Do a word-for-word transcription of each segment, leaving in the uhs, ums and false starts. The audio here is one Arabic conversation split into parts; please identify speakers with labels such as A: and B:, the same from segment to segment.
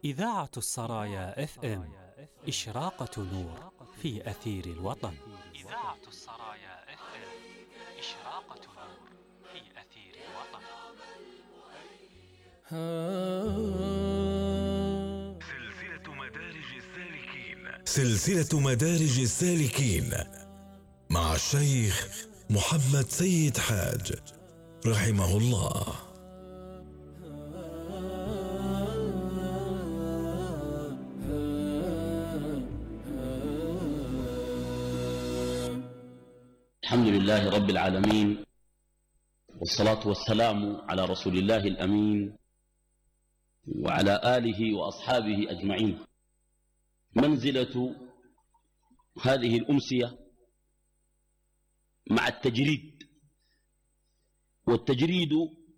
A: إذاعة السرايا اف ام، إشراقة نور في أثير الوطن. إذاعة السرايا اف ام، إشراقة نور في أثير الوطن.
B: سلسلة مدارج السالكين سلسلة مدارج السالكين مع الشيخ محمد سيد حاج رحمه الله.
C: الحمد لله رب العالمين، والصلاة والسلام على رسول الله الأمين وعلى آله وأصحابه أجمعين. منزلة هذه الأمسية مع التجريد، والتجريد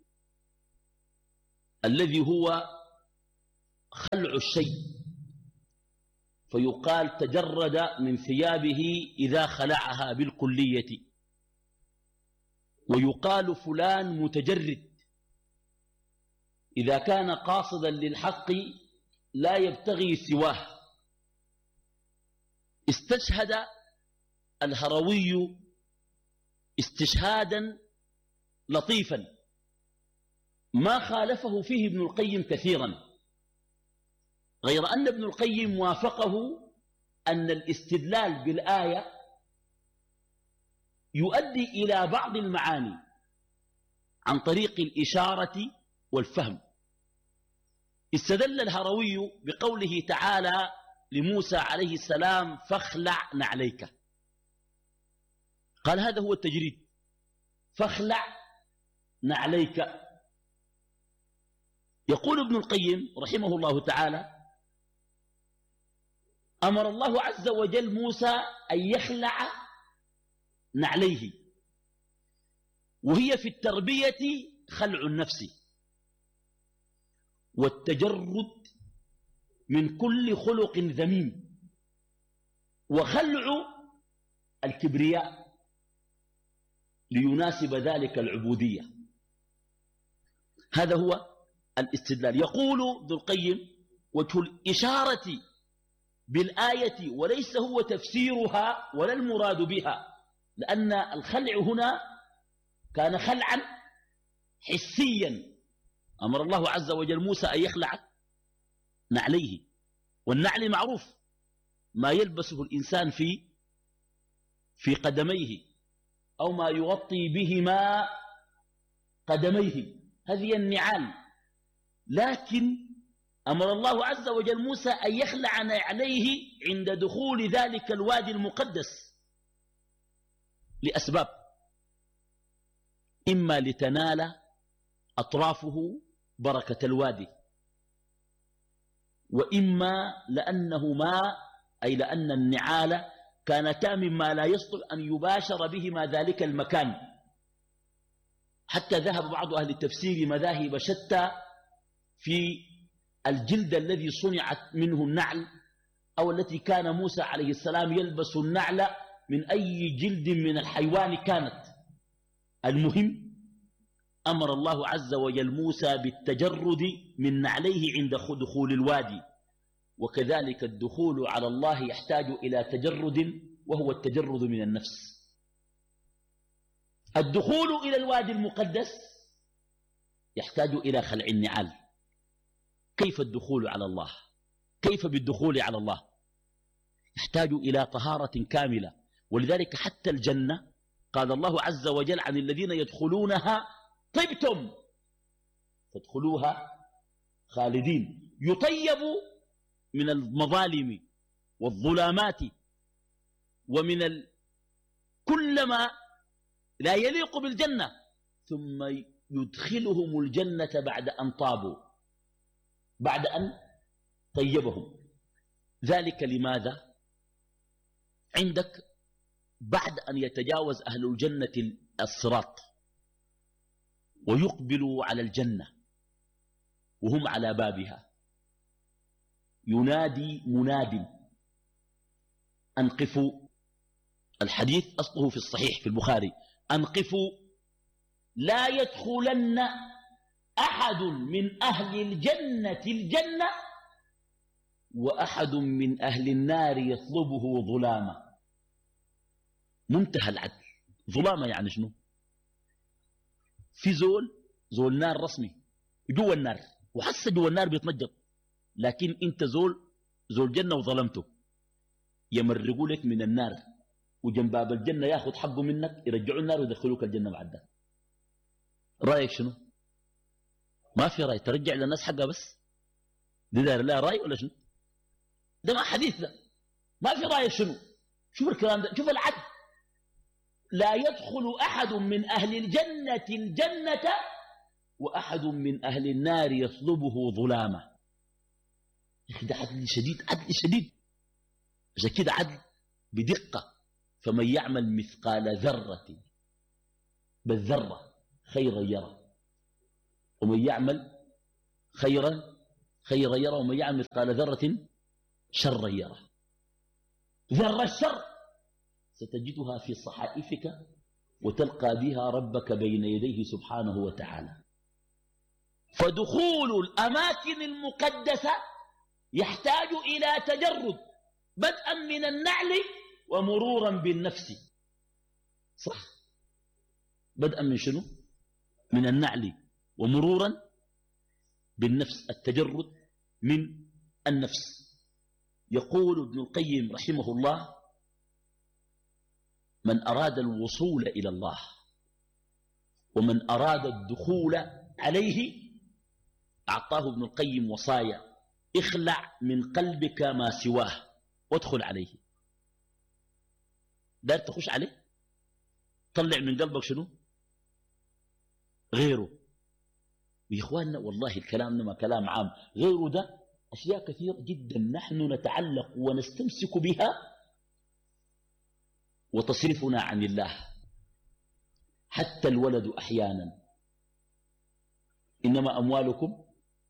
C: الذي هو خلع الشيء، فيقال تجرد من ثيابه إذا خلعها بالكلية، ويقال فلان متجرد إذا كان قاصدا للحق لا يبتغي سواه. استشهد الهروي استشهادا لطيفا ما خالفه فيه ابن القيم كثيرا، غير أن ابن القيم وافقه أن الاستدلال بالآية يؤدي إلى بعض المعاني عن طريق الإشارة والفهم. استدل الهروي بقوله تعالى لموسى عليه السلام فاخلع نعليك، قال هذا هو التجريد، فاخلع نعليك. يقول ابن القيم رحمه الله تعالى أمر الله عز وجل موسى أن يخلع نعليه، وهي في التربية خلع النفس والتجرد من كل خلق ذميم، وخلع الكبرياء ليناسب ذلك العبودية. هذا هو الاستدلال. يقول ابن القيم وجه الإشارة بالآية وليس هو تفسيرها ولا المراد بها، لأن الخلع هنا كان خلعا حسيا. أمر الله عز وجل موسى أن يخلع نعليه، والنعل معروف ما يلبسه الإنسان في في قدميه أو ما يغطي بهما قدميه، هذه النعال. لكن أمر الله عز وجل موسى أن يخلع نعليه عند دخول ذلك الوادي المقدس لأسباب، إما لتنال أطرافه بركة الوادي، وإما لأنه ما أي لأن النعال كانتا مما لا يصلح أن يباشر بهما ذلك المكان، حتى ذهب بعض أهل التفسير مذاهب شتى في الجلد الذي صنعت منه النعل، أو التي كان موسى عليه السلام يلبس النعل من أي جلد من الحيوان كانت. المهم أمر الله عز وجل موسى بالتجرد من نعليه عند دخول الوادي، وكذلك الدخول على الله يحتاج إلى تجرد، وهو التجرد من النفس. الدخول إلى الوادي المقدس يحتاج إلى خلع النعال. كيف الدخول على الله؟ كيف بالدخول على الله؟ يحتاج إلى طهارة كاملة، ولذلك حتى الجنة قال الله عز وجل عن الذين يدخلونها طبتم فادخلوها خالدين، يطيب من المظالم والظلامات ومن ال... كل ما لا يليق بالجنة، ثم يدخلهم الجنة بعد أن طابوا، بعد أن طيبهم. ذلك لماذا؟ عندك بعد أن يتجاوز أهل الجنة الصراط ويقبلوا على الجنة وهم على بابها، ينادي مناد أنقفوا. الحديث أصله في الصحيح في البخاري، أنقفوا لا يدخلن أحد من أهل الجنة الجنة وأحد من أهل النار يطلبه ظلاما. منتهى العدل. ظلامة يعني شنو؟ في زول زول نار رسمي جوا النار وحس جوا النار بيتنجط، لكن انت زول زول جنة وظلمته، يمرقوا لك من النار وجنب باب الجنة ياخذ حقه منك، يرجعوا النار ويدخلوك الجنة بعد ذلك. رأيك شنو؟ ما في رأي، ترجع للناس حقها بس. دي داير لا رأي ولا شنو؟ ده ما حديث ده، ما في رأي شنو؟ شوف الكلام ده، شوف العدل. لا يدخل أحد من أهل الجنة الجنة وأحد من أهل النار يطلبه ظلاما. يا أخي ده عدل شديد، عدل شديد. عشان كده عدل بدقة. فمن يعمل مثقال ذرة بالذرة خيرا يرى، ومن يعمل خيرا خيرا يرى، ومن يعمل مثقال ذرة شرا يرى. ذر الشر ستجدها في صحائفك وتلقى بها ربك بين يديه سبحانه وتعالى. فدخول الأماكن المقدسة يحتاج إلى تجرد، بدءا من النعل ومرورا بالنفس. صح؟ بدءا من شنو؟ من النعل ومرورا بالنفس، التجرد من النفس. يقول ابن القيم رحمه الله: من أراد الوصول إلى الله ومن أراد الدخول عليه أعطاه ابن القيم وصايا: اخلع من قلبك ما سواه وادخل عليه. دار تخش عليه، طلع من قلبك شنو؟ غيره. يا إخواننا والله الكلام ما كلام عام، غيره ده أشياء كثير جدا نحن نتعلق ونستمسك بها وتصرفنا عن الله. حتى الولد أحيانا. إنما أموالكم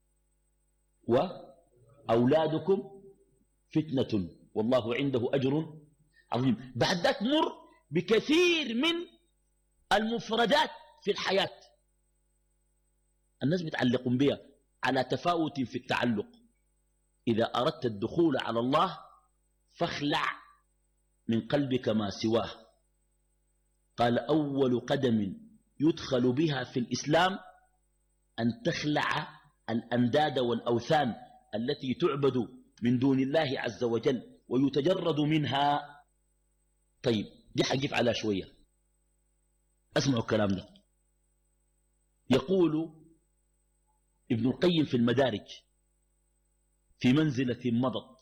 C: وأولادكم فتنة والله عنده أجر عظيم. بعد ذلك مر بكثير من المفردات في الحياة الناس بيتعلقون بها على تفاوت في التعلق. إذا أردت الدخول على الله فاخلع من قلبك ما سواه. قال: أول قدم يدخل بها في الإسلام أن تخلع الأنداد والأوثان التي تعبد من دون الله عز وجل ويتجرد منها. طيب دي حقيف على شوية، أسمعوا الكلام ده. يقول ابن القيم في المدارج: في منزلة مضت،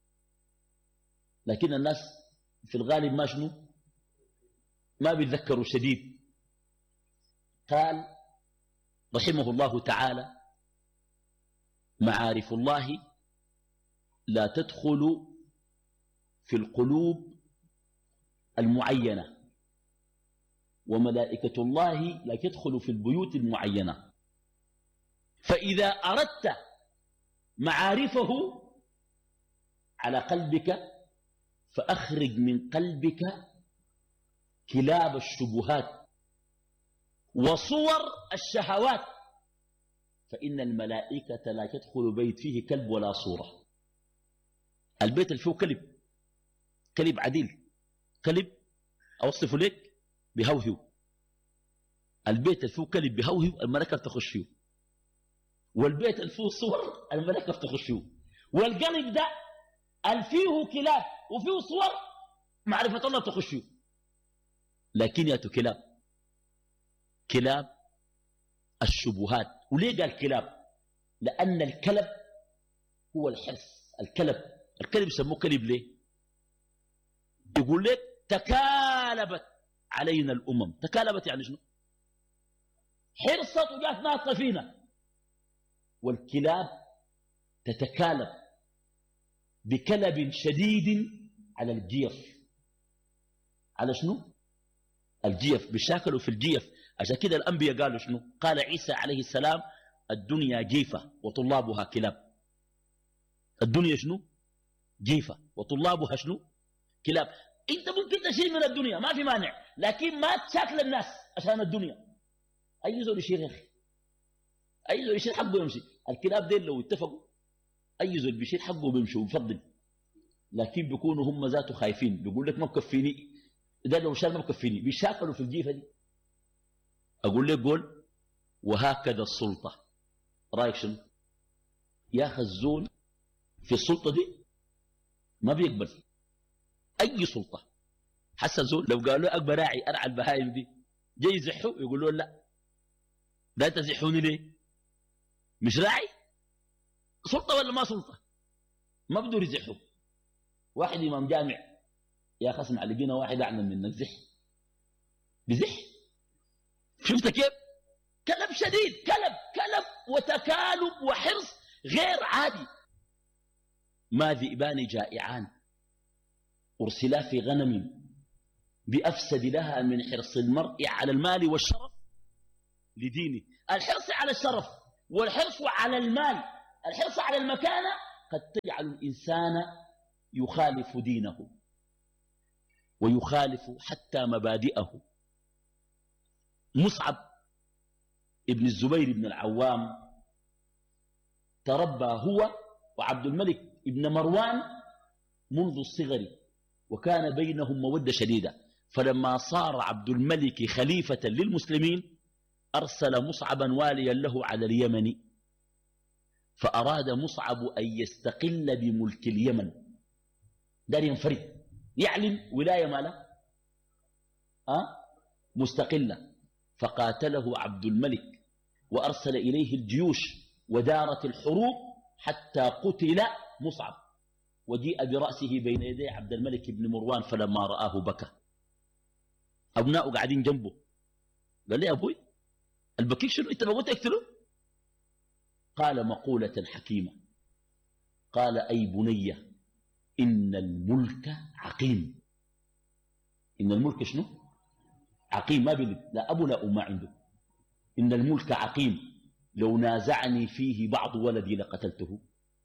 C: لكن الناس في الغالب ما شنو ما بيتذكروا شديد. قال رحمه الله تعالى: معارف الله لا تدخل في القلوب المعينة، وملائكة الله لا تدخل في البيوت المعينة. فإذا أردت معارفه على قلبك فأخرج من قلبك كلاب الشبهات وصور الشهوات، فإن الملائكة لا تدخل بيت فيه كلب ولا صورة. البيت اللي فيه كلب، كلب عديل، كلب أوصفه لك بهوهو. البيت اللي فيه كلب بهوهو الملائكة بتخش فيه، والبيت اللي فيه صور الملائكة بتخش فيه. والقلب ده اللي فيه كلاب وفيه صور معرفة الله بتخش فيه. لكن ياتوا كلاب، كلاب الشبهات. وليه قال كلاب؟ لأن الكلب هو الحرص. الكلب الكلب يسموه كلب ليه؟ يقول لك تكالبت علينا الأمم. تكالبت يعني شنو؟ حرصت وجات ناطة فينا. والكلاب تتكالب بكلب شديد على الجيف. على شنو؟ الجيف، بيشاكلوا في الجيف. عشان كده الأنبياء قالوا شنو؟ قال عيسى عليه السلام: الدنيا جيفة وطلابها كلاب. الدنيا شنو؟ جيفة وطلابها شنو؟ كلاب. انت ممكن تشيل من الدنيا ما في مانع، لكن ما تشاكل الناس عشان الدنيا. اي زول يشيل يا اخي، اي زول يشيل حقه يمشي. الكلاب ديل لو اتفقوا أي زول بيشيل حقه بيمشي ويفضل، لكن بيكونوا هم ذاته خايفين، بيقول لك ما بكفيني، ده لو شال ما بكفيني، بيشاكلوا في الجيفة دي. أقول لك قول وهكذا السلطة. رأيك شنو؟ يا أخي الزول في السلطة دي ما بيقبل أي سلطة. حسن زول لو قالوا له أكبر راعي أرعى البهايم دي جاي يزحوا، يقول له لا، لا تزحوني ليه؟ مش راعي؟ سلطة ولا ما سلطة؟ ما بدور يزحوا. واحد إمام جامع يا أخي اسمع، لقينا واحد أعلم منك زح بزح. شفت كيف؟ كلب شديد، كلب كلب وتكالب وحرص غير عادي. ما ذئبان جائعان أرسلا في غنم بأفسد لها من حرص المرء على المال والشرف لدينه. الحرص على الشرف والحرص على المال، الحرص على المكانة قد تجعل الإنسان يخالف دينه ويخالف حتى مبادئه. مصعب ابن الزبير بن العوام تربى هو وعبد الملك ابن مروان منذ الصغر، وكان بينهم مودة شديدة. فلما صار عبد الملك خليفة للمسلمين أرسل مصعبا واليا له على اليمن، فأراد مصعب أن يستقل بملك اليمن، دار ينفرد يعلن ولاية ماله أه؟ مستقلة. فقاتله عبد الملك وأرسل إليه الجيوش ودارت الحروب حتى قتل مصعب، وجيء برأسه بين يدي عبد الملك بن مروان، فلما رآه بكى. أبناؤه قاعدين جنبه، قال لي أبوي البكيك شنو؟ أنت ما قلت اقتله؟ قال مقولة حكيمة، قال أي بني إن الملك عقيم. إن الملك شنو؟ عقيم، ما بلد لا أبو لا أم عنده. إن الملك عقيم لو نازعني فيه بعض ولدي لقتلته.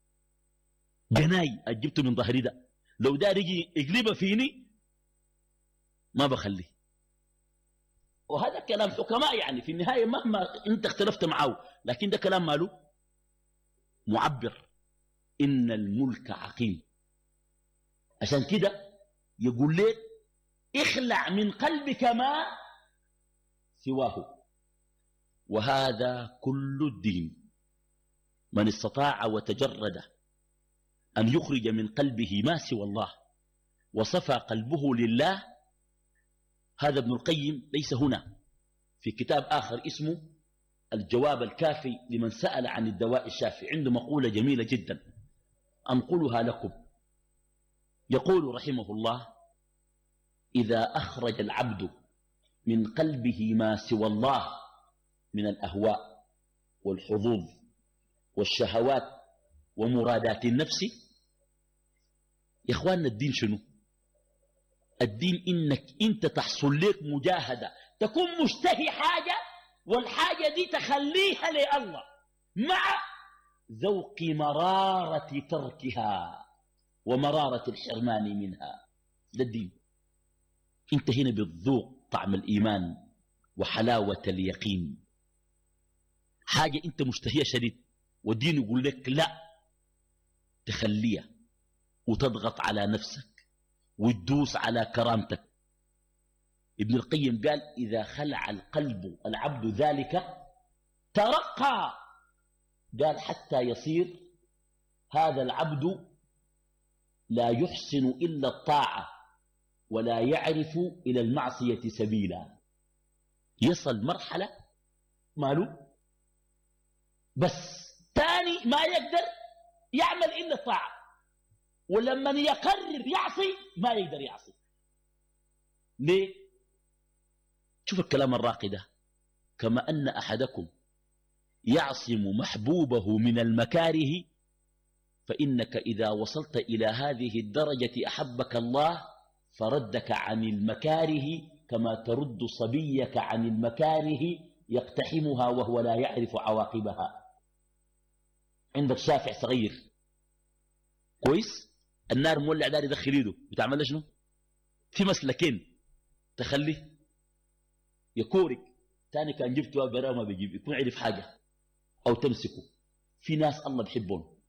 C: جناي أجبت من ظهري ده، لو ده رجي اقلب فيني ما بخليه. وهذا كلام حكماء، يعني في النهاية مهما انت اختلفت معه، لكن ده كلام ماله معبر. إن الملك عقيم. عشان كده يقول لك اخلع من قلبك ما سواه، وهذا كل الدين. من استطاع وتجرد أن يخرج من قلبه ما سوى الله وصفى قلبه لله. هذا ابن القيم ليس هنا، في كتاب آخر اسمه الجواب الكافي لمن سأل عن الدواء الشافي، عنده مقولة جميلة جدا أنقلها لكم. يقول رحمه الله: إذا أخرج العبد من قلبه ما سوى الله من الأهواء والحظوظ والشهوات ومرادات النفس. يا إخواننا الدين شنو؟ الدين إنك أنت تحصل لك مجاهدة، تكون مشتهي حاجة والحاجة دي تخليها لله مع ذوق مرارة تركها ومرارة الحرمان منها. ده الدين. انت هنا بتذوق طعم الإيمان وحلاوة اليقين. حاجة انت مشتهية شديد والدين يقول لك لا، تخليها وتضغط على نفسك وتدوس على كرامتك. ابن القيم قال: إذا خلع القلب العبد ذلك ترقى، قال حتى يصير هذا العبد لا يحسن إلا الطاعة ولا يعرف إلى المعصية سبيلا. يصل مرحلة ماله بس تاني ما يقدر يعمل إلا الطاعة، ولما يقرر يعصي ما يقدر يعصي. ليه؟ شوف الكلام الراقي ده: كما أن أحدكم يعصم محبوبه من المكاره، فإنك إذا وصلت إلى هذه الدرجة أحبك الله فردك عن المكاره كما ترد صبيك عن المكاره يقتحمها وهو لا يعرف عواقبها. عندك شافع صغير كويس، النار مولع دار يدخل يده، بتعمل شنو؟ في مسلكين: تخليه يكورك، تاني كان جبته برا ما بيجيب، يكون عرف حاجة، أو تمسكه. في ناس الله بيحبهم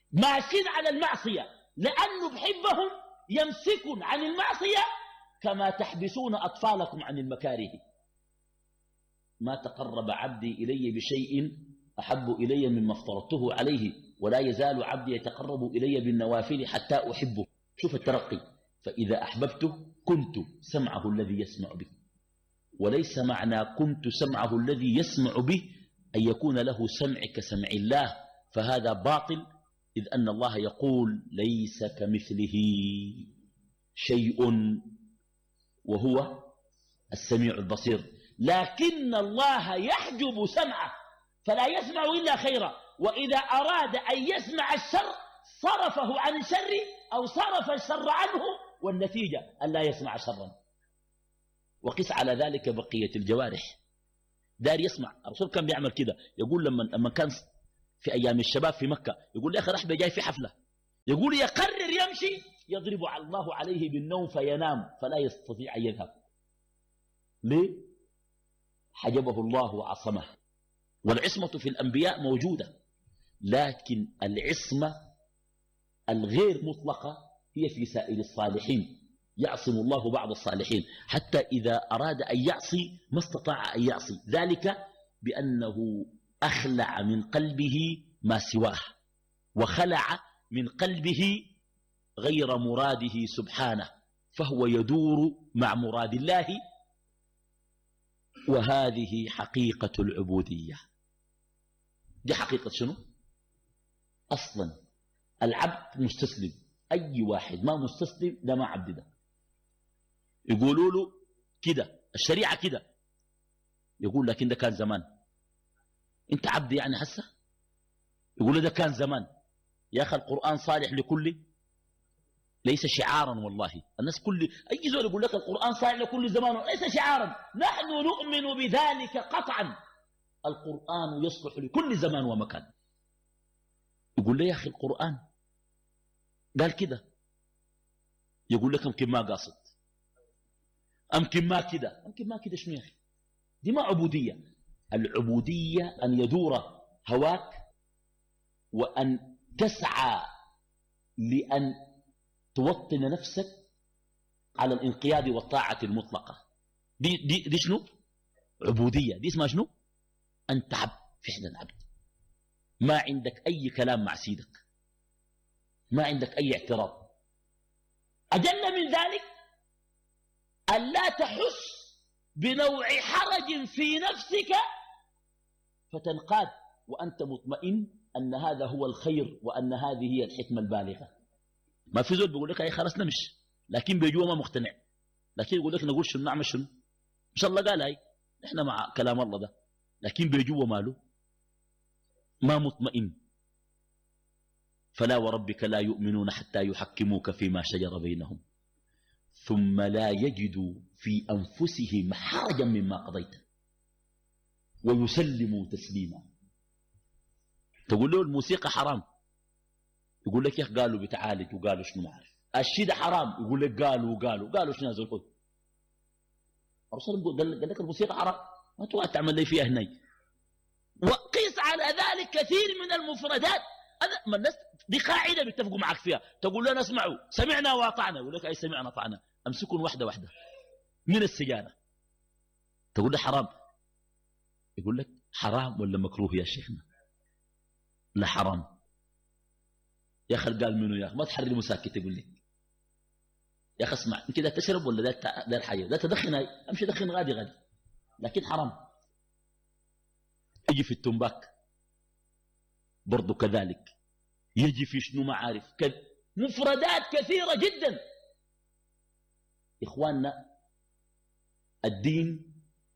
C: ماشين على المعصية لأنه بحبهم يمسكون عن المعصية كما تحبسون أطفالكم عن المكاره. ما تقرب عبدي إلي بشيء أحب إلي مما افترضته عليه ولا يزال عبدي يتقرب إلي بالنوافل حتى أحبه. شوف الترقي. فإذا أحببته كنت سمعه الذي يسمع به، وليس معنى كنت سمعه الذي يسمع به أن يكون له سمع كسمع الله، فهذا باطل، إذ أن الله يقول ليس كمثله شيء وهو السميع البصير. لكن الله يحجب سمعه فلا يسمع إلا خيرا، وإذا أراد أن يسمع الشر صرفه عن الشر أو صرف الشر عنه، والنتيجة أن لا يسمع شرا. وقس على ذلك بقية الجوارح. دار يسمع. الرسول كان بيعمل كده، يقول لما لما كان في أيام الشباب في مكة يقول لي أخي رحبة جاي في حفلة، يقول يقرر يمشي يضرب الله عليه بالنوم فينام فلا يستطيع أن يذهب. ليه؟ حجبه الله وعصمه. والعصمة في الأنبياء موجودة، لكن العصمة الغير مطلقة هي في سائر الصالحين. يعصم الله بعض الصالحين حتى إذا أراد أن يعصي ما استطاع أن يعصي، ذلك بأنه أخلع من قلبه ما سواه، وخلع من قلبه غير مراده سبحانه، فهو يدور مع مراد الله. وهذه حقيقة العبودية. دي حقيقة شنو؟ أصلا العبد مستسلم. أي واحد ما مستسلم ده ما عبد. ده يقولوا له كده الشريعة كده، يقول لكن ده كان زمان. انت عبد يعني هسه؟ يقول له ده كان زمان. يا أخي القرآن صالح لكل، ليس شعارا. والله الناس كل أي زول يقول لك القرآن صالح لكل زمان ليس شعارا. نحن نؤمن بذلك قطعا. القرآن يصلح لكل زمان ومكان. يقول لي يا أخي القرآن قال كده، يقول لك يمكن ما قاصد، أمكن ما كده، أمكن ما كده. شنو يا أخي؟ دي ما عبودية. العبودية أن يدور هواك وأن تسعى لأن توطن نفسك على الانقياد والطاعة المطلقة. دي, دي, دي شنو؟ عبودية. دي اسمها شنو؟ أنت عبد، فعلا عبد. ما عندك أي كلام مع سيدك، ما عندك أي اعتراض. أجل من ذلك أن لا تحس بنوع حرج في نفسك فتنقاد وأنت مطمئن أن هذا هو الخير وأن هذه هي الحكمة البالغة. ما في زول بيقول لك أي خلاص نمشي، لكن بيجوا ما مقتنع. لكن يقول لك نقول شنو نعمل شنو، إن شاء الله قال هاي نحن مع كلام الله ده، لكن بيجوا ماله ما مطمئن. فلا وربك لا يؤمنون حتى يحكموك فيما شجر بينهم ثم لا يجدوا في أنفسهم حرجا مما قضيت ويسلموا تسليما. تقول له الموسيقى حرام، يقول لك يا أخي قالوا بتعالج وقالوا شنو ما عارف. الشيء حرام، يقول لك قالوا وقالوا قالوا شنو هذا الخذ. الرسول قال لك الموسيقى حرام، ما تقعد تعمل لي فيها هني. وقيس على ذلك كثير من المفردات. أنا ما الناس دي قاعدة بيتفقوا معك فيها. تقول لنا اسمعوا سمعنا واطعنا، يقول لك أي سمعنا طعنا. أمسكون واحدة واحدة من السجارة، تقول له حرام، يقول لك حرام ولا مكروه يا شيخنا؟ لا حرام. يا أخي قال منه يا أخي ما تحرر مساكت. يقول لك يا أخي اسمع انت ده تشرب ولا ده ده الحاجة ده تدخن، هاي امشي دخن غادي غادي، لكن حرام. يجي في التنباك برضو كذلك، يجي في شنو ما عارف كذ مفردات كثيرة جدا. إخواننا الدين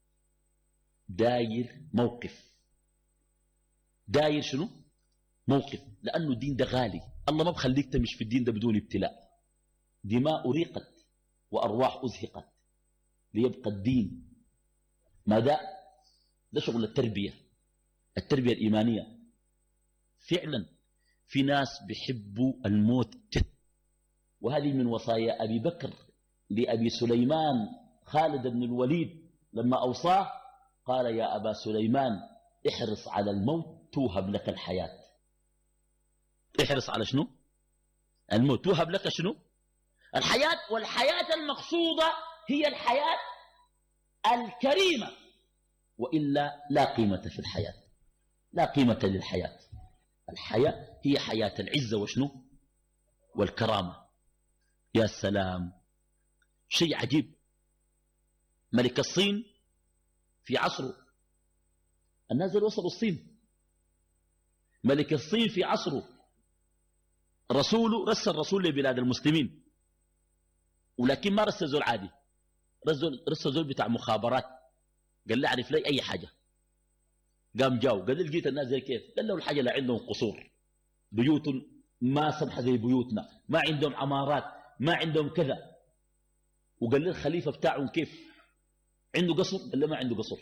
C: داير موقف، داير شنو موقف، لأنه الدين ده غالي. الله ما بخليك تمشي في الدين ده بدون ابتلاء. دماء أريقت وأرواح أزهقت ليبقى الدين. ما ده ده شغل التربية، التربية الإيمانية. فعلا في ناس بيحبوا الموت جد، وهذه من وصايا أبي بكر لأبي سليمان خالد بن الوليد لما أوصاه قال يا أبا سليمان احرص على الموت توهب لك الحياة. تحرص على شنو؟ الموت. توهب لك شنو؟ الحياة. والحياة المقصودة هي الحياة الكريمة، وإلا لا قيمة في الحياة، لا قيمة للحياة. الحياة هي حياة العزة وشنو؟ والكرامة. يا سلام، شيء عجيب. ملك الصين في عصره، الناس دول وصلوا الصين، ملك الصين في عصره رسوله رسل رسول لبلاد المسلمين، ولكن ما رسل زول عادي، رسل, رسل زول بتاع مخابرات. قال له اعرف لي اي حاجة. قام جاو قال له لقيت الناس زي كيف؟ قال له الحاجة لا عندهم قصور، بيوت ما سمحة زي بيوتنا، ما عندهم عمارات، ما عندهم كذا. وقال له الخليفة بتاعهم كيف؟ عنده قصر؟ قال له ما عنده قصر.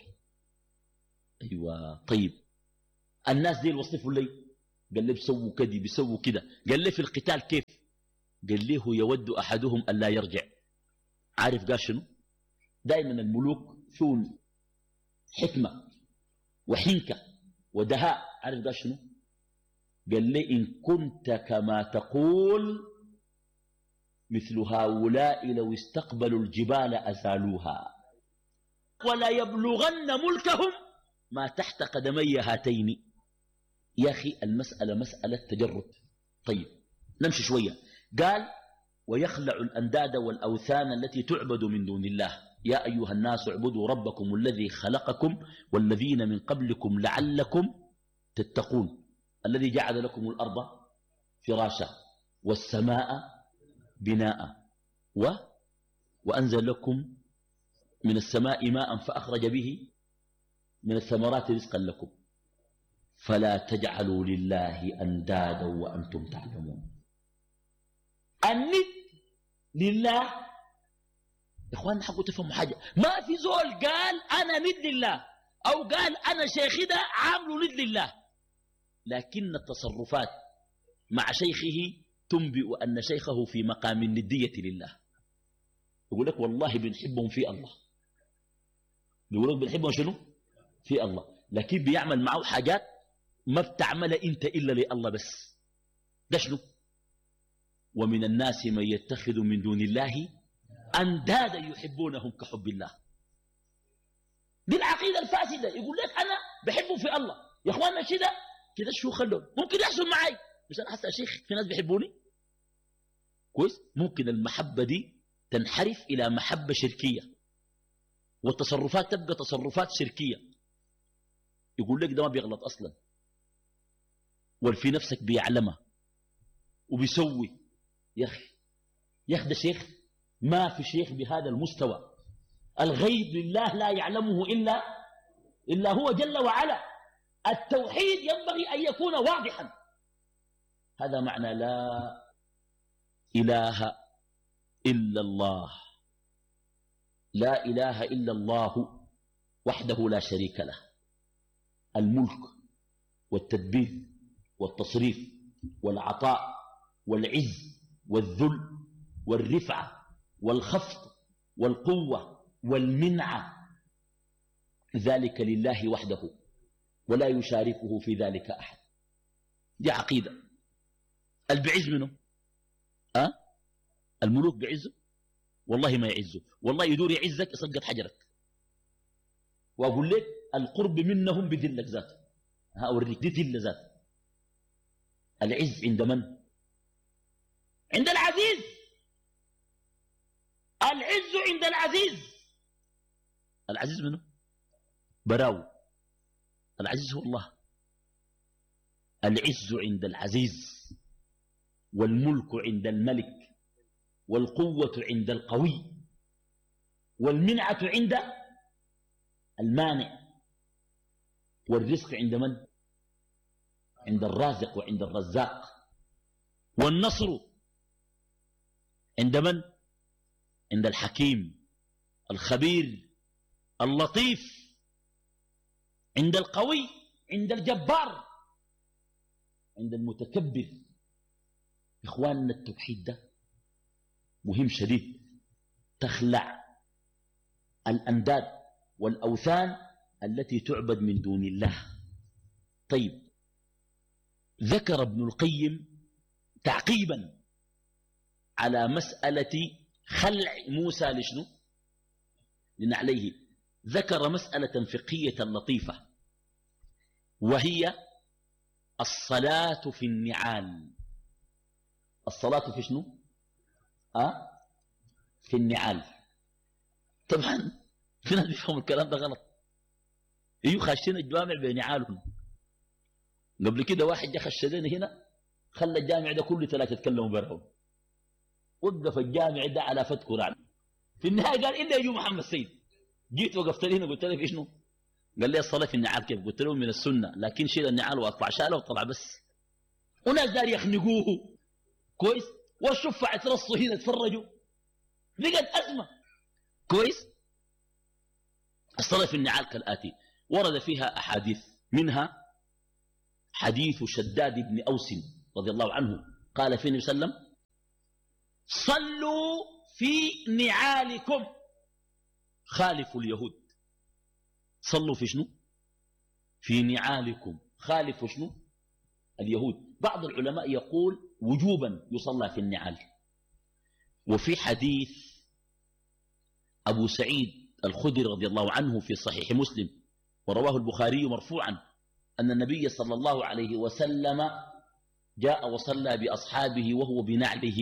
C: ايوه طيب الناس دي وصفوا لي؟ قال له بيسووا كذا بيسووا كذا. قال له في القتال كيف؟ قال له يود احدهم الا يرجع. عارف قال شنو؟ دائما الملوك فيهم حكمة وحنكة ودهاء. عارف قال شنو؟ قال لي إن كنت كما تقول مثل هؤلاء لو استقبلوا الجبال أزالوها ولا يبلغن ملكهم ما تحت قدمي هاتين. يا أخي المسألة مسألة تجرد. طيب نمشي شوية. قال ويخلع الأنداد والأوثان التي تعبد من دون الله. يا أيها الناس اعبدوا ربكم الذي خلقكم والذين من قبلكم لعلكم تتقون الذي جعل لكم الأرض فراشا والسماء بناء و وأنزل لكم من السماء ماء فأخرج به من الثمرات رزقا لكم فلا تجعلوا لله أندادا وأنتم تعلمون. الند لله. إخواننا حقوا تفهموا حاجة، ما في زول قال أنا ند لله أو قال أنا شيخي ده عامله ند لله، لكن التصرفات مع شيخه تنبئ أن شيخه في مقام الندية لله. يقول لك والله بنحبهم في الله، يقول لك بنحبهم شنو؟ في الله، لكن بيعمل معه حاجات ما بتعمل أنت إلا لله بس. ده شنو؟ ومن الناس من يتخذ من دون الله أندادا يحبونهم كحب الله. دي العقيدة الفاسدة. يقول لك أنا بحبه في الله. يا أخواننا كده كده شو خلون ممكن يحصل معي، مش أنا حاسس يا شيخ في ناس بيحبوني كويس. ممكن المحبة دي تنحرف إلى محبة شركية، والتصرفات تبقى تصرفات شركية. يقول لك ده ما بيغلط أصلا، والفي نفسك بيعلمها وبيسوي. يا أخي يا أخي ده شيخ، ما في شيخ بهذا المستوى. الغيب لله لا يعلمه إلا إلا هو جل وعلا. التوحيد ينبغي أن يكون واضحا. هذا معنى لا إله إلا الله. لا إله إلا الله وحده لا شريك له، الملك والتدبير والتصريف والعطاء والعز والذل والرفعة والخفض والقوة والمنعة، ذلك لله وحده ولا يشاركه في ذلك أحد. دي عقيدة. البعز منه أه؟ الملوك بعزه؟ والله ما يعزه، والله يدور يعزك يسقط حجرك. وأقول لك القرب منهم بذلك ذاته. ها أوريك دي ذل ذاته. العز عند من؟ عند العزيز. العز عند العزيز. العزيز منه؟ براو. العزيز هو الله. العز عند العزيز، والملك عند الملك، والقوة عند القوي، والمنعة عند المانع، والرزق عند من؟ عند الرازق وعند الرزاق، والنصر عند من؟ عند الحكيم الخبير اللطيف، عند القوي، عند الجبار، عند المتكبر. إخواننا التوحيد ده مهم شديد. تخلع الأنداد والأوثان التي تعبد من دون الله. طيب ذكر ابن القيم تعقيبا على مسألة خلع موسى لشنو لنعليه، ذكر مسألة فقهية لطيفة، وهي الصلاة في النعال. الصلاة في شنو؟ أه؟ في النعال. طبعا في ناس بيفهموا الكلام ده غلط، ايوه خاشين الجوامع بنعالهم. قبل كده واحد جا خشدنا هنا خلى الجامع ده كله ثلاثة يتكلموا برهم، وقف الجامع ده على فتك ورعد. في النهاية قال إلا يجوا محمد سيد. جيت وقفت لي هنا قلت له في شنو؟ قال لي الصلاة في النعال كيف؟ قلت له من السنة، لكن شيل النعال واطلع. شاله وطلع بس. وناس دار يخنقوه كويس، والشفع يترصوا هنا يتفرجوا، لقد أزمة كويس. الصلاة في النعال كالآتي، ورد فيها أحاديث، منها حديث شداد بن أوس رضي الله عنه قال فيه النبي صلى الله عليه وسلم: صلوا في نعالكم خالفوا اليهود. صلوا في شنو؟ في نعالكم خالفوا شنو؟ اليهود. بعض العلماء يقول وجوبا يصلى في النعال. وفي حديث أبو سعيد الخدري رضي الله عنه في صحيح مسلم، ورواه البخاري مرفوعا، أن النبي صلى الله عليه وسلم جاء وصلى بأصحابه وهو بنعله،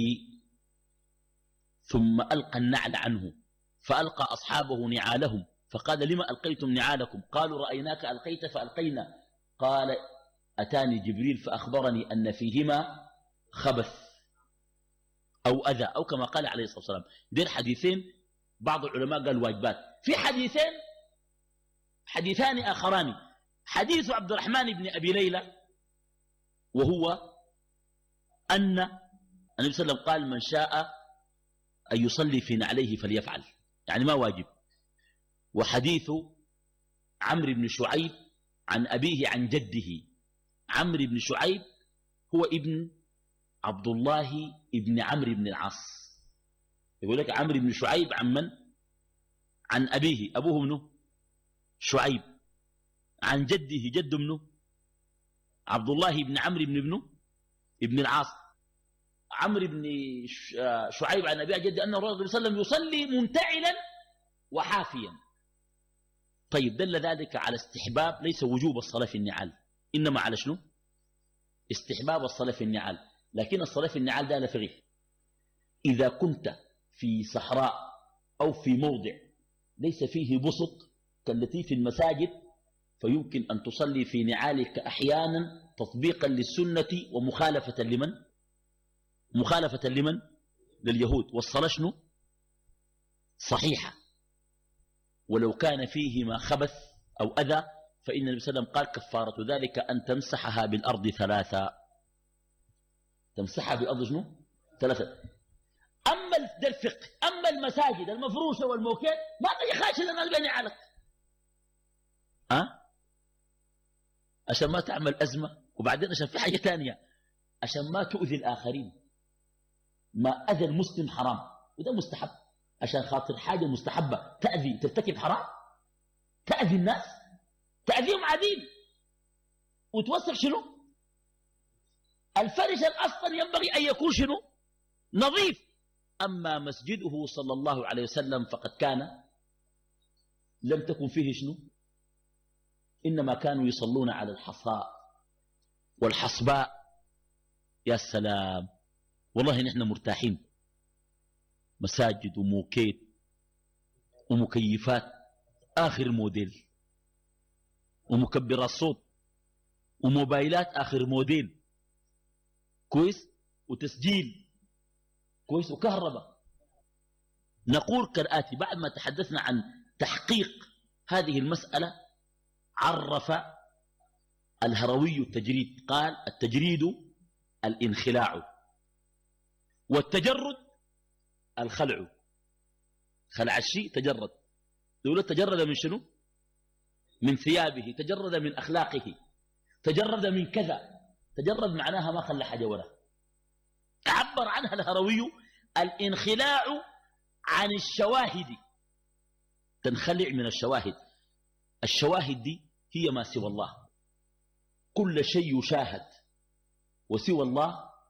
C: ثم ألقى النعل عنه، فألقى أصحابه نعالهم، فقال: لما ألقيتم نعالكم؟ قالوا: رأيناك ألقيت فألقينا. قال: أتاني جبريل فأخبرني أن فيهما خبث أو أذى، أو كما قال عليه الصلاة والسلام. دير حديثين بعض العلماء قال واجبات. في حديثين حديثان آخران، حديث عبد الرحمن بن أبي ليلى، وهو أن النبي صلى الله عليه وسلم قال: من شاء أن يصلي في نعليه فليفعل، يعني ما واجب. وحديث عمرو بن شعيب عن أبيه عن جده، عمرو بن شعيب هو ابن عبد الله ابن عمرو بن العاص. يقول لك عمرو بن شعيب عن من؟ عن أبيه، أبوه منه شعيب، عن جده، جد منه عبد الله بن عمرو بن ابنه ابن العاص. عمرو بن شعيب عن أبيه جد أن الرسول صلى الله عليه وسلم يصلي منتعلا وحافيا. طيب دل ذلك على استحباب، ليس وجوب الصلاة في النعال، إنما على شنو؟ استحباب الصلاة في النعال. لكن الصلاة في النعال ده لفغيه. إذا كنت في صحراء أو في موضع ليس فيه بسط كالتي في المساجد، فيمكن أن تصلي في نعالك أحيانا تطبيقا للسنة ومخالفة لمن؟ مخالفة لمن؟ لليهود. والصلاة شنو؟ صحيحة. ولو كان فيهما خبث أو أذى فإن النبي صلى الله عليه وسلم قال: كفارة ذلك أن تمسحها بالأرض ثلاثة. تمسحها بالأرض شنو؟ ثلاثة. أما الفقه، أما المساجد المفروشة والموكيت ما يخاش لنا البني عليك، أه؟ عشان ما تعمل أزمة. وبعدين عشان في حاجة تانية، عشان ما تؤذي الآخرين. ما أذى المسلم حرام، وده مستحب. عشان خاطر حاجة مستحبة تأذي ترتكب حرام، تأذي الناس، تأذيهم عديد، وتوسخ شنو؟ الفرش الأصلا ينبغي أن يكون شنو؟ نظيف. أما مسجده صلى الله عليه وسلم فقد كان لم تكن فيه شنو؟ إنما كانوا يصلون على الحصاء والحصباء. يا سلام، والله نحن مرتاحين. مساجد وموكيت ومكيفات آخر موديل، ومكبرات صوت، وموبايلات آخر موديل كويس، وتسجيل كويس، وكهرباء. نقول كالآتي: بعد ما تحدثنا عن تحقيق هذه المسألة، عرف الهروي التجريد، قال: التجريد الانخلاع، والتجرد الخلع. خلع الشيء تجرد. يقول تجرد من شنو؟ من ثيابه، تجرد من أخلاقه، تجرد من كذا. تجرد معناها ما خلى حاجة ولا. عبر عنها الهروي: الانخلاع عن الشواهد. تنخلع من الشواهد. الشواهد دي هي ما سوى الله. كل شيء يشاهد، وسوى الله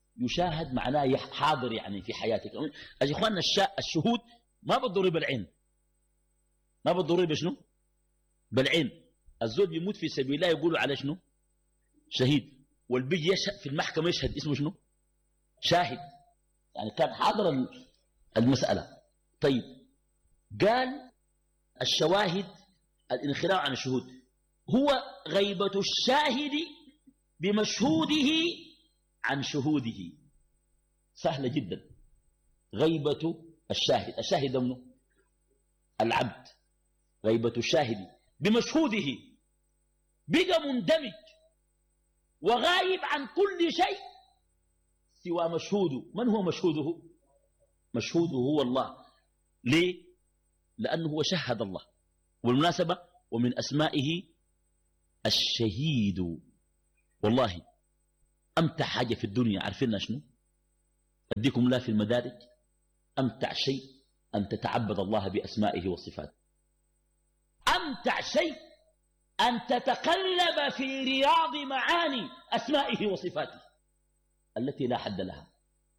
C: يشاهد معناه حاضر يعني في حياتك. يا إخواننا الشهود ما بالضروري بالعين، ما بالضروري بشنو؟ بالعين. الزول يموت في سبيل الله يقولوا على شنو؟ شهيد. والبيجي يشهد في المحكمة يشهد اسمه شنو؟ شاهد، يعني كان حاضر المسألة. طيب قال الشواهد الانخلاع عن الشهود هو غيبة الشاهد بمشهوده عن شهوده. سهلة جدا. غيبة الشاهد، الشاهد منه العبد، غيبة الشاهد بمشهوده، بقى مندمج وغايب عن كل شيء سوى مشهوده. من هو مشهوده؟ مشهوده هو الله. ليه؟ لأنه هو شهد الله. والمناسبة ومن أسمائه الشهيد. والله أمتع حاجة في الدنيا عارفين شنو؟ أديكم لا في المدارج. أمتع شيء أن تتعبد الله بأسمائه وصفاته. أمتع شيء أن تتقلب في رياض معاني أسمائه وصفاته التي لا حد لها.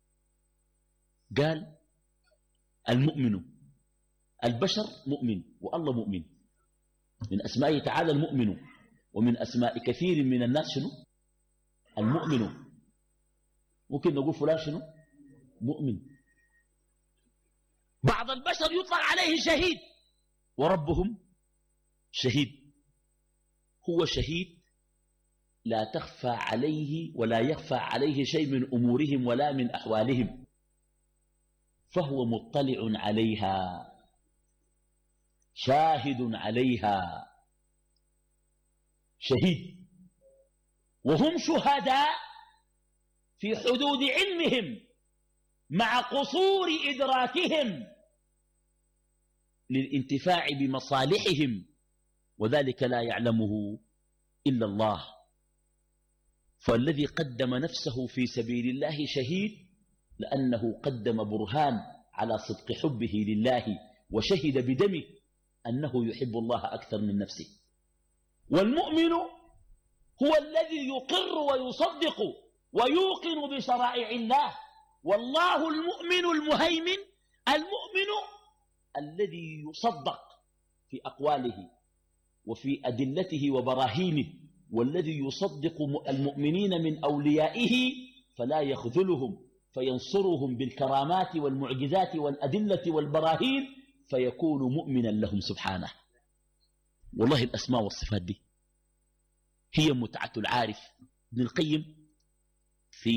C: قال المؤمن، البشر مؤمن والله مؤمن. من أسمائه تعالى المؤمن. ومن أسماء كثير من الناس شنو؟ المؤمن. ممكن نقول فلان شنو؟ مؤمن. بعض البشر يطلق عليه شهيد وربهم شهيد. هو شهيد لا تخفى عليه ولا يخفى عليه شيء من أمورهم ولا من أحوالهم، فهو مطلع عليها شاهد عليها. شهيد. وهم شهداء في حدود علمهم مع قصور إدراكهم للانتفاع بمصالحهم، وذلك لا يعلمه إلا الله. فالذي قدم نفسه في سبيل الله شهيد لأنه قدم برهان على صدق حبه لله، وشهد بدمه أنه يحب الله أكثر من نفسه. والمؤمن هو الذي يقر ويصدق ويوقن بشرائع الله. والله المؤمن المهيمن، المؤمن الذي يصدق في أقواله وفي أدلته وبراهينه، والذي يصدق المؤمنين من أوليائه فلا يخذلهم، فينصرهم بالكرامات والمعجزات والأدلة والبراهين، فيكون مؤمنا لهم سبحانه. والله الأسماء والصفات دي هي متعة العارف. ابن القيم في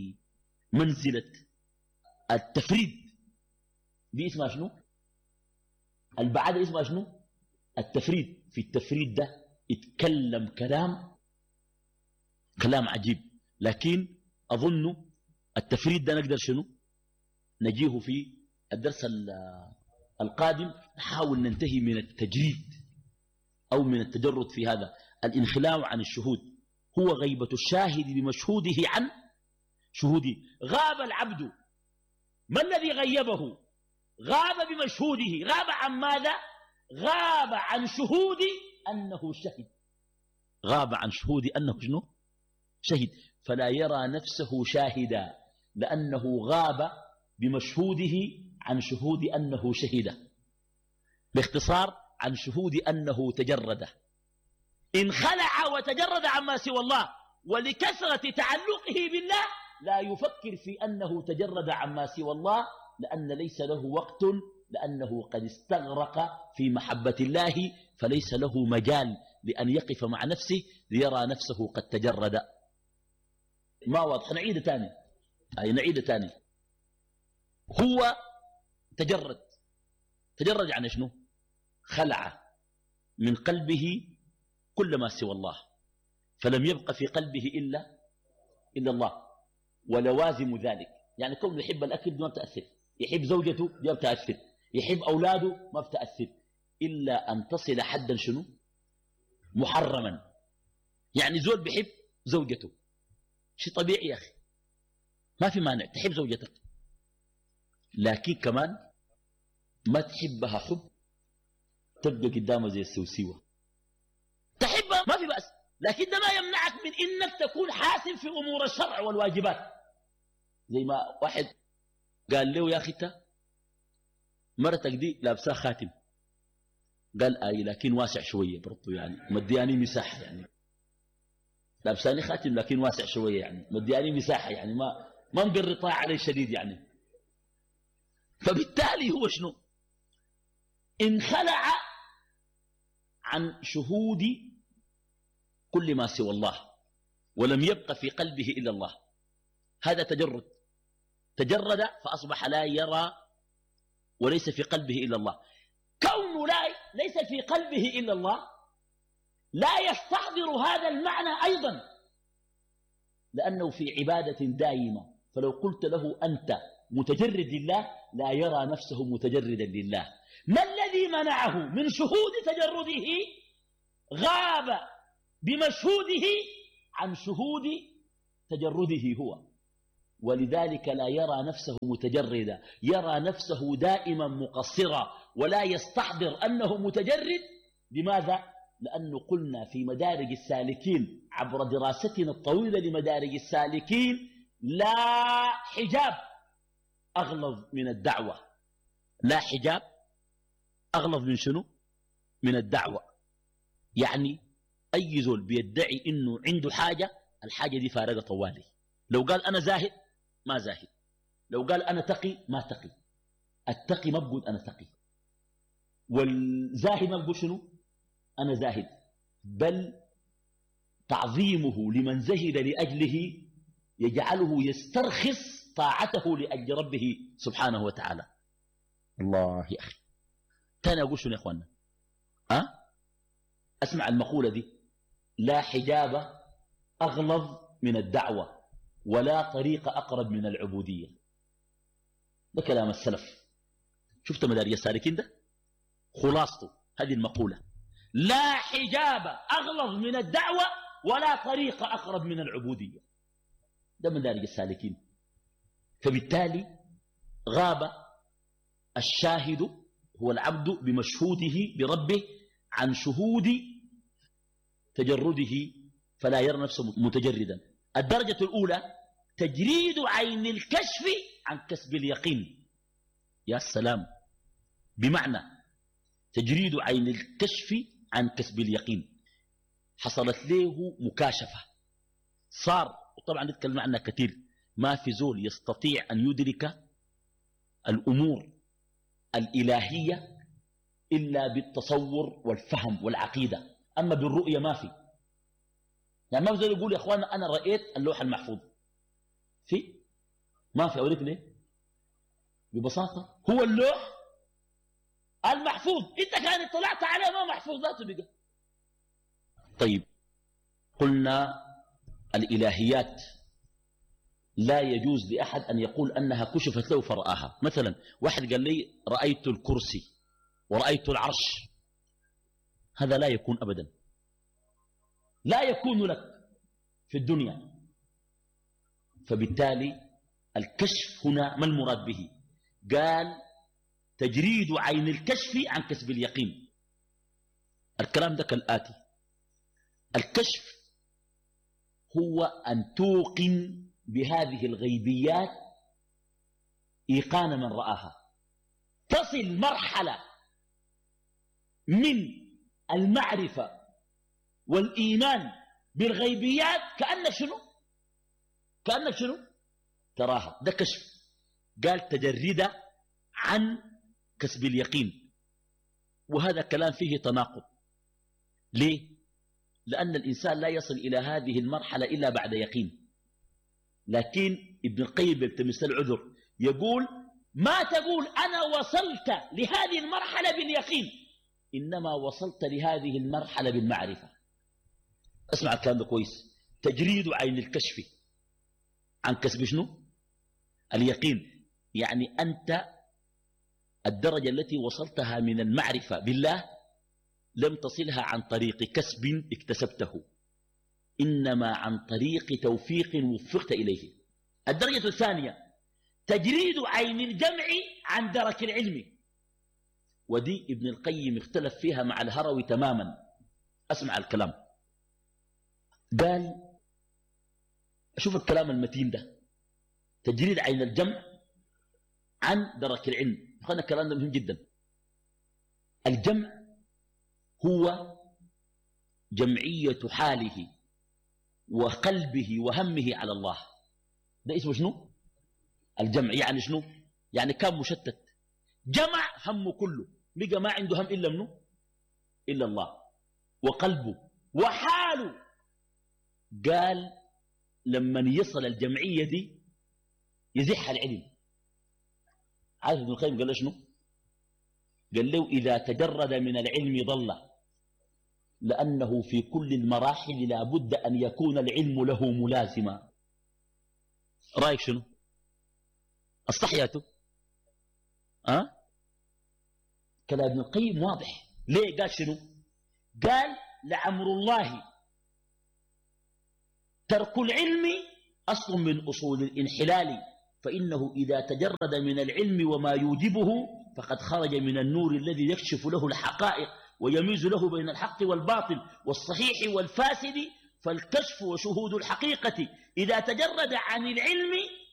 C: منزلة التفريد دي اسمها شنو؟ البعادة اسمها شنو؟ التفريد. في التفريد ده يتكلم كلام كلام عجيب، لكن أظن التفريد ده نقدر شنو؟ نجيه في الدرس القادم. نحاول ننتهي من التجريد أو من التجرد في هذا. الانخلاع عن الشهود هو غيبة الشاهد بمشهوده عن شهوده. غاب العبد، ما الذي غيبه؟ غاب بمشهوده. غاب عن ماذا؟ غاب عن شهود أنه شهد. غاب عن شهود أنه شنو؟ شهد. فلا يرى نفسه شاهدا لأنه غاب بمشهوده عن شهود أنه شهد. باختصار عن شهود أنه تجرد. انخلع وتجرد عما سوى الله، ولكثرة تعلقه بالله لا يفكر في أنه تجرد عما سوى الله، لأن ليس له وقت، لأنه قد استغرق في محبة الله، فليس له مجال لأن يقف مع نفسه ليرى نفسه قد تجرد. ما واضح؟ نعيد تاني. أي نعيد تاني. هو تجرد. تجرد عن شنو؟ خلع من قلبه كل ما سوى الله، فلم يبق في قلبه إلا إلا الله ولوازم ذلك. يعني كونه يحب الأكل ما بتأثر، يحب زوجته ما بتأثر، يحب أولاده ما بتأثر، إلا أن تصل حدا شنو؟ محرما. يعني زول بيحب زوجته، شيء طبيعي يا أخي، ما في مانع تحب زوجتك، لكن كمان ما تحبها حب تبقى قدامها زي السوسيوة. تحبها ما في بأس، لكن ده ما يمنعك من إنك تكون حاسم في أمور الشرع والواجبات. زي ما واحد قال له يا أخي مرتك دي لابسها خاتم، قال آي لكن واسع شوية برضو، يعني مدياني مساحة، يعني لابساني خاتم لكن واسع شوية، يعني مدياني مساحة، يعني ما ما مقرطها علي شديد يعني. فبالتالي هو شنو؟ انخلع عن شهود كل ما سوى الله ولم يبق في قلبه إلا الله. هذا تجرد، تجرد فأصبح لا يرى وليس في قلبه إلا الله. كونه لا ليس في قلبه إلا الله لا يستحضر هذا المعنى أيضا، لأنه في عبادة دائمة. فلو قلت له أنت متجرد لله لا يرى نفسه متجردا لله. ما الذي منعه من شهود تجرده؟ غاب بمشهوده عن شهود تجرده هو، ولذلك لا يرى نفسه متجردا، يرى نفسه دائما مقصرا ولا يستحضر أنه متجرد. لماذا؟ لأنه قلنا في مدارج السالكين عبر دراستنا الطويلة لمدارج السالكين لا حجاب أغلظ من الدعوة. لا حجاب أغلظ من شنو؟ من الدعوة. يعني أي زول بيدعي إنه عنده حاجة، الحاجة دي فارقة طوالي. لو قال أنا زاهد ما زاهد، لو قال أنا تقي ما تقي. التقي ما بقول أنا تقي، والزاهد ما بقول شنو أنا زاهد، بل تعظيمه لمن زهد لأجله يجعله يسترخص طاعته لأجل ربه سبحانه وتعالى. الله يا أخي. تاني أقول شنو يا أخوانا؟ أه؟ أسمع المقولة دي: لا حجاب أغلظ من الدعوة ولا طريق أقرب من العبودية. ده كلام السلف. شفت مدارج السالكين ده؟ خلاصته هذه المقولة: لا حجاب أغلظ من الدعوة ولا طريق أقرب من العبودية. ده مدارج السالكين. فبالتالي غاب الشاهد هو العبد بمشهوده بربه عن شهود تجرده، فلا يرى نفسه متجردا. الدرجة الأولى تجريد عين الكشف عن كسب اليقين. يا سلام. بمعنى تجريد عين الكشف عن كسب اليقين، حصلت له مكاشفة، صار، وطبعا نتكلم عنها كثير، ما في زول يستطيع أن يدرك الأمور الإلهية إلا بالتصور والفهم والعقيدة، أما بالرؤية ما في. يعني ما في زول يقول يا أخوانا أنا رأيت اللوح المحفوظ، في ما في. أوريك ليه؟ ببساطة هو اللوح المحفوظ، انت كان اطلعت عليه ما محفوظ ذاته بقى. طيب قلنا الإلهيات لا يجوز لأحد أن يقول أنها كشفت له فرآها. مثلا واحد قال لي رأيت الكرسي ورأيت العرش، هذا لا يكون أبدا، لا يكون لك في الدنيا. فبالتالي الكشف هنا ما المراد به؟ قال تجريد عين الكشف عن كسب اليقين. الكلام ده كالآتي: الكشف هو أن توقن بهذه الغيبيات إيقان من رآها، تصل مرحلة من المعرفة والإيمان بالغيبيات كأنك شنو؟ كأنك شنو؟ تراها. ده كشف. قال تجرد عن كسب اليقين، وهذا كلام فيه تناقض. ليه؟ لأن الإنسان لا يصل إلى هذه المرحلة إلا بعد يقين. لكن ابن القيم يلتمس العذر، يقول ما تقول أنا وصلت لهذه المرحلة باليقين، إنما وصلت لهذه المرحلة بالمعرفة. اسمع الكلام ده كويس: تجريد عين الكشف عن كسب شنو؟ اليقين. يعني أنت الدرجة التي وصلتها من المعرفة بالله لم تصلها عن طريق كسب اكتسبته، إنما عن طريق توفيق وفقت إليه. الدرجة الثانية تجريد عين الجمع عن درك العلم، ودي ابن القيم اختلف فيها مع الهروي تماما. أسمع الكلام. قال شوف الكلام المتين ده: تجريد عين الجمع عن درك العلم. أخوانا الكلام ده مهم جدا. الجمع هو جمعية حاله وقلبه وهمه على الله. ده اسمه شنو؟ الجمع. يعني شنو؟ يعني كان مشتت، جمع همه كله، بقى ما عنده هم إلا منه إلا الله وقلبه وحاله. قال لما يصل الجمعية دي يزح العلم. عارف ابن القيم قال له شنو؟ قال له إذا تجرد من العلم ضل، لأنه في كل المراحل لا بد أن يكون العلم له ملازما. رأيك شنو؟ أصطحياته أه؟ كلام ابن القيم واضح. ليه قال شنو؟ قال لعمر الله ترك العلم أصل من أصول الانحلال، فإنه إذا تجرد من العلم وما يوجبه فقد خرج من النور الذي يكشف له الحقائق ويميز له بين الحق والباطل والصحيح والفاسد. فالكشف وشهود الحقيقة إذا تجرد عن العلم